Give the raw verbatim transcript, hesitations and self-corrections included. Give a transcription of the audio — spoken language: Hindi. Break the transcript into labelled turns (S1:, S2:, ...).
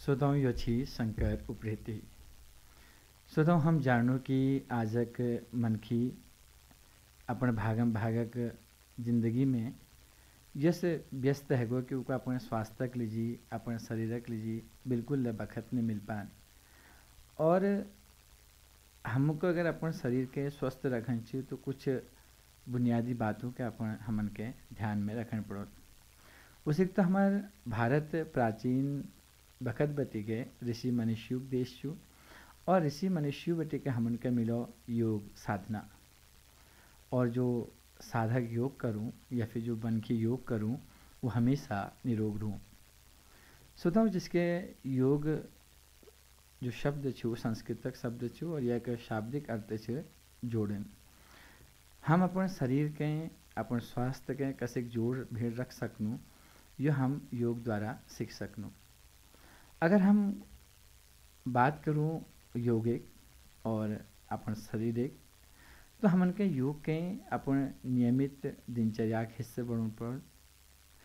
S1: श्रोताओं यो छी शंकर उप्रेती। श्रोताओं हम जानो कि आजक मनखी अपन भागम भागक जिंदगी में यस व्यस्त है गो कि उका अपन स्वास्थ्य के लीजिए अपन शरीर के लीजिए बिल्कुल बखत नहीं मिल पान। और हमको अगर अपन शरीर के स्वस्थ रखन चाहिए तो कुछ बुनियादी बातों के अपन हमन के ध्यान में रखन पड़ो। उसी तो हमार भारत प्राचीन बखत बती के ऋषि मनुष्यु देश छु और ऋषि मनुष्यु बटी के हमन के मिलो योग साधना। और जो साधक योग करूं या फिर जो बन के योग करूं वो हमेशा निरोग रहूं। सुधाऊ जिसके योग जो शब्द छु संस्कृतक शब्द छु और यह एक शाब्दिक अर्थ छु जोड़न। हम अपन शरीर के अपन स्वास्थ्य के कसिक जोड़ भेड़ रख सकूँ यह हम योग द्वारा सीख सकूँ। अगर हम बात करूँ योगिक और अपन शारीरिक तो हमन के योग के अपन नियमित दिनचर्या के हिस्से बनने पर